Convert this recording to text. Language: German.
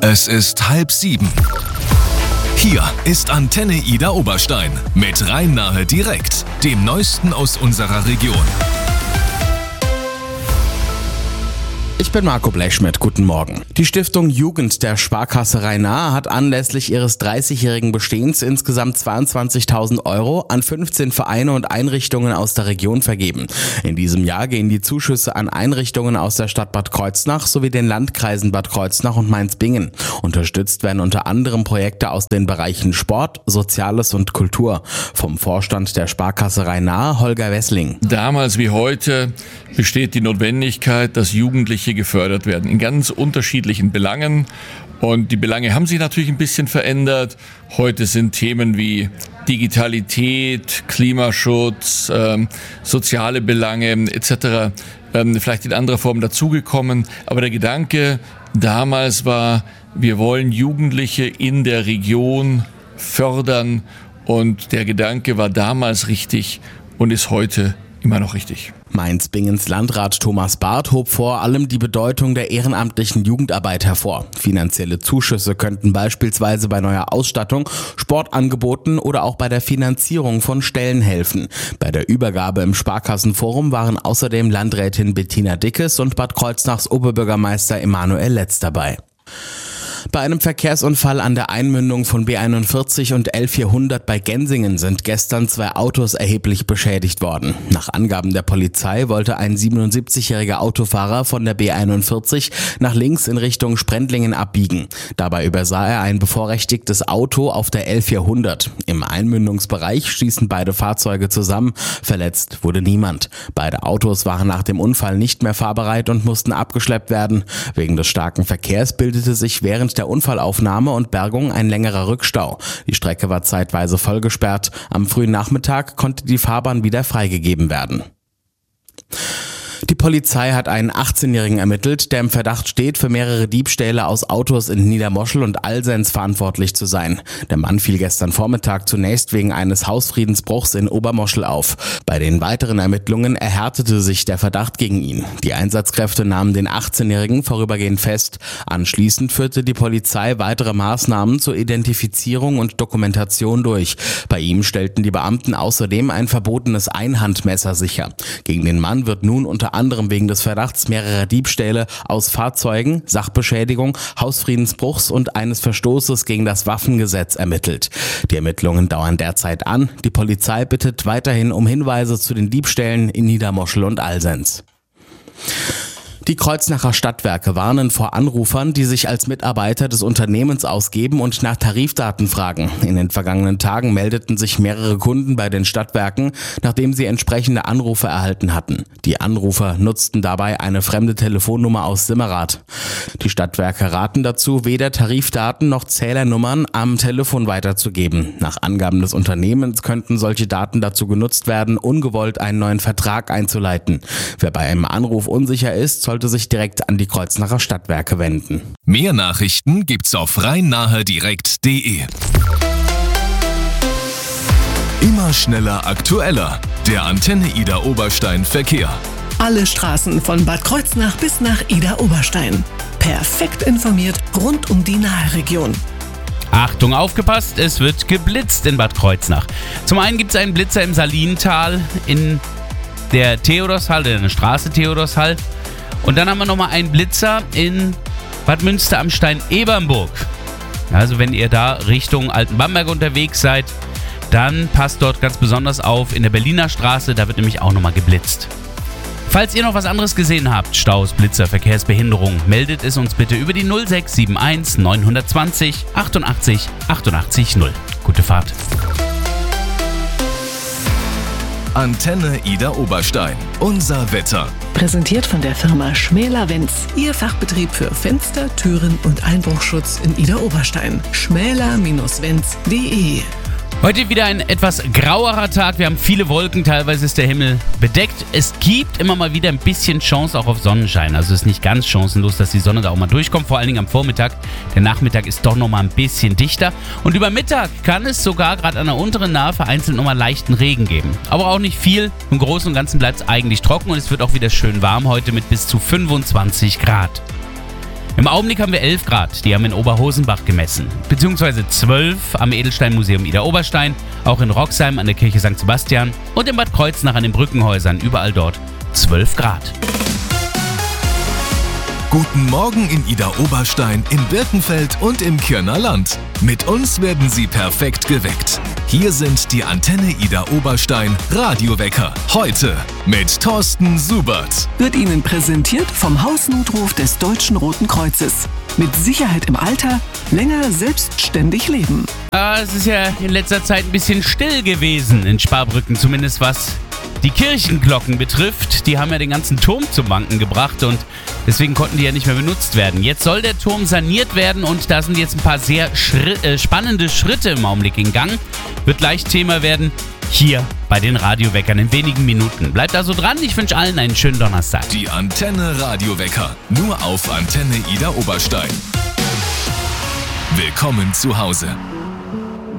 Es ist 6:30. Hier ist Antenne Ida Oberstein mit Rhein-Nahe direkt, dem Neuesten aus unserer Region. Ich bin Marco Blechschmidt, guten Morgen. Die Stiftung Jugend der Sparkasse Rhein-Nahe hat anlässlich ihres 30-jährigen Bestehens insgesamt 22.000 € an 15 Vereine und Einrichtungen aus der Region vergeben. In diesem Jahr gehen die Zuschüsse an Einrichtungen aus der Stadt Bad Kreuznach sowie den Landkreisen Bad Kreuznach und Mainz-Bingen. Unterstützt werden unter anderem Projekte aus den Bereichen Sport, Soziales und Kultur. Vom Vorstand der Sparkasse Rhein-Nahe, Holger Wessling. Damals wie heute besteht die Notwendigkeit, dass Jugendliche gefördert werden in ganz unterschiedlichen Belangen. Und die Belange haben sich natürlich ein bisschen verändert. Heute sind Themen wie Digitalität, Klimaschutz, soziale Belange etc. Vielleicht in anderer Form dazugekommen. Aber der Gedanke damals war, wir wollen Jugendliche in der Region fördern. Und der Gedanke war damals richtig und ist heute immer noch richtig. Mainz-Bingens Landrat Thomas Barth hob vor allem die Bedeutung der ehrenamtlichen Jugendarbeit hervor. Finanzielle Zuschüsse könnten beispielsweise bei neuer Ausstattung, Sportangeboten oder auch bei der Finanzierung von Stellen helfen. Bei der Übergabe im Sparkassenforum waren außerdem Landrätin Bettina Dickes und Bad Kreuznachs Oberbürgermeister Emanuel Letz dabei. Bei einem Verkehrsunfall an der Einmündung von B41 und L400 bei Gensingen sind gestern 2 Autos erheblich beschädigt worden. Nach Angaben der Polizei wollte ein 77-jähriger Autofahrer von der B41 nach links in Richtung Sprendlingen abbiegen. Dabei übersah er ein bevorrechtigtes Auto auf der L400. Im Einmündungsbereich stießen beide Fahrzeuge zusammen. Verletzt wurde niemand. Beide Autos waren nach dem Unfall nicht mehr fahrbereit und mussten abgeschleppt werden. Wegen des starken Verkehrs bildete sich während der Unfallaufnahme und Bergung ein längerer Rückstau. Die Strecke war zeitweise vollgesperrt. Am frühen Nachmittag konnte die Fahrbahn wieder freigegeben werden. Die Polizei hat einen 18-Jährigen ermittelt, der im Verdacht steht, für mehrere Diebstähle aus Autos in Niedermoschel und Alsenz verantwortlich zu sein. Der Mann fiel gestern Vormittag zunächst wegen eines Hausfriedensbruchs in Obermoschel auf. Bei den weiteren Ermittlungen erhärtete sich der Verdacht gegen ihn. Die Einsatzkräfte nahmen den 18-Jährigen vorübergehend fest. Anschließend führte die Polizei weitere Maßnahmen zur Identifizierung und Dokumentation durch. Bei ihm stellten die Beamten außerdem ein verbotenes Einhandmesser sicher. Gegen den Mann wird nun unter anderem wegen des Verdachts mehrerer Diebstähle aus Fahrzeugen, Sachbeschädigung, Hausfriedensbruchs und eines Verstoßes gegen das Waffengesetz ermittelt. Die Ermittlungen dauern derzeit an. Die Polizei bittet weiterhin um Hinweise zu den Diebstählen in Niedermoschel und Alsenz. Die Kreuznacher Stadtwerke warnen vor Anrufern, die sich als Mitarbeiter des Unternehmens ausgeben und nach Tarifdaten fragen. In den vergangenen Tagen meldeten sich mehrere Kunden bei den Stadtwerken, nachdem sie entsprechende Anrufe erhalten hatten. Die Anrufer nutzten dabei eine fremde Telefonnummer aus Simmerath. Die Stadtwerke raten dazu, weder Tarifdaten noch Zählernummern am Telefon weiterzugeben. Nach Angaben des Unternehmens könnten solche Daten dazu genutzt werden, ungewollt einen neuen Vertrag einzuleiten. Wer bei einem Anruf unsicher ist, sollte sich direkt an die Kreuznacher Stadtwerke wenden. Mehr Nachrichten gibt's auf rhein-nahe-direkt.de. Immer schneller, aktueller. Der Antenne Ida Oberstein Verkehr. Alle Straßen von Bad Kreuznach bis nach Ida Oberstein. Perfekt informiert rund um die Nahe-Region. Achtung, aufgepasst, es wird geblitzt in Bad Kreuznach. Zum einen gibt es einen Blitzer im Salintal in der Theodorshall, in der Straße Theodorshall. Und dann haben wir nochmal einen Blitzer in Bad Münster am Stein-Ebernburg. Also wenn ihr da Richtung Altenbamberg unterwegs seid, dann passt dort ganz besonders auf in der Berliner Straße, da wird nämlich auch nochmal geblitzt. Falls ihr noch was anderes gesehen habt, Staus, Blitzer, Verkehrsbehinderung, meldet es uns bitte über die 0671 920 88 88 0. Gute Fahrt. Antenne Ida Oberstein. Unser Wetter. Präsentiert von der Firma Schmäler-Wenz. Ihr Fachbetrieb für Fenster, Türen und Einbruchschutz in Ida Oberstein. schmäler-wenz.de. Heute wieder ein etwas grauerer Tag. Wir haben viele Wolken, teilweise ist der Himmel bedeckt. Es gibt immer mal wieder ein bisschen Chance auch auf Sonnenschein. Also es ist nicht ganz chancenlos, dass die Sonne da auch mal durchkommt, vor allen Dingen am Vormittag. Der Nachmittag ist doch noch mal ein bisschen dichter. Und über Mittag kann es sogar gerade an der unteren Nahe vereinzelt noch mal leichten Regen geben. Aber auch nicht viel. Im Großen und Ganzen bleibt es eigentlich trocken und es wird auch wieder schön warm heute mit bis zu 25 Grad. Im Augenblick haben wir 11 Grad, die haben in Oberhosenbach gemessen. Beziehungsweise 12 am Edelsteinmuseum Idar-Oberstein, auch in Roxheim an der Kirche St. Sebastian und in Bad Kreuznach an den Brückenhäusern, überall dort 12 Grad. Guten Morgen in Idar-Oberstein, in Birkenfeld und im Kirner Land. Mit uns werden Sie perfekt geweckt. Hier sind die Antenne Idar-Oberstein Radiowecker. Heute mit Thorsten Subert. Wird Ihnen präsentiert vom Hausnotruf des Deutschen Roten Kreuzes. Mit Sicherheit im Alter, länger selbstständig leben. Es ist ja in letzter Zeit ein bisschen still gewesen in Sparbrücken, zumindest was die Kirchenglocken betrifft. Die haben ja den ganzen Turm zum Wanken gebracht und deswegen konnten die ja nicht mehr benutzt werden. Jetzt soll der Turm saniert werden und da sind jetzt ein paar sehr spannende Schritte im Augenblick in Gang. Wird gleich Thema werden hier bei den Radioweckern in wenigen Minuten. Bleibt also dran, ich wünsche allen einen schönen Donnerstag. Die Antenne Radiowecker, nur auf Antenne Idar-Oberstein. Willkommen zu Hause.